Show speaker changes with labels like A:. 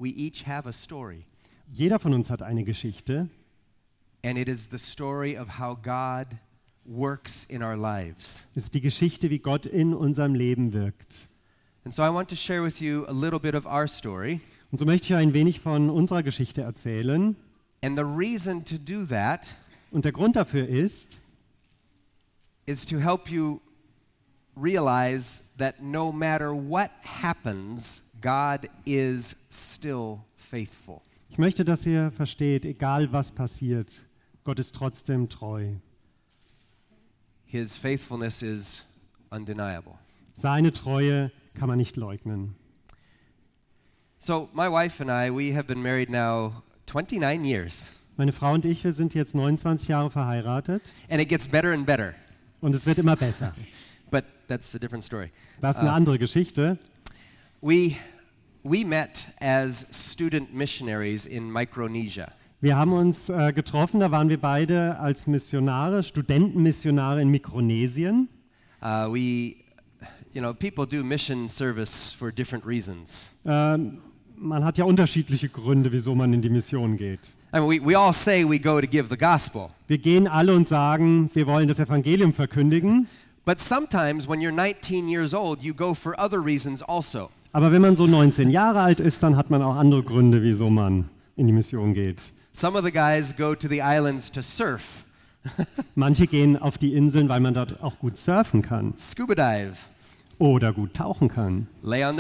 A: we each have a story.
B: Jeder von uns hat eine Geschichte.
A: And it is the story of how God works in our lives.
B: Es ist die Geschichte, wie Gott in unserem Leben wirkt.
A: And so I want to share with you a little bit of our story.
B: Und so möchte ich ein wenig von unserer Geschichte erzählen.
A: And the reason to do that
B: Und der Grund dafür is
A: to help you realize that no matter what happens, God is still faithful.
B: Ich möchte, dass ihr versteht, egal was passiert, Gott ist trotzdem treu.
A: His faithfulness is undeniable.
B: Seine Treue kann man nicht leugnen.
A: So my wife and I, we have been married now 29 years.
B: Meine Frau und ich, wir sind jetzt 29 Jahre verheiratet
A: And it gets better and better.
B: und es wird immer besser.
A: But that's a different story.
B: Das ist eine andere Geschichte.
A: We met as student missionaries in Micronesia.
B: Wir haben uns getroffen, da waren wir beide als Missionare, Studentenmissionare in Mikronesien.
A: People do mission service for different reasons.
B: Man hat ja unterschiedliche Gründe, wieso man in die Mission geht.
A: I mean, we all say we go to give the gospel.
B: Wir gehen alle und sagen, wir wollen das Evangelium verkündigen.
A: But sometimes when you're 19 years old, you go for other reasons also.
B: Aber wenn man so 19 Jahre alt ist, dann hat man auch andere Gründe, wieso man in die Mission geht.
A: Some of the guys go to the islands to surf,
B: Manche gehen auf die Inseln, weil man dort auch gut surfen kann
A: scuba dive,
B: oder gut tauchen kann.
A: lay on the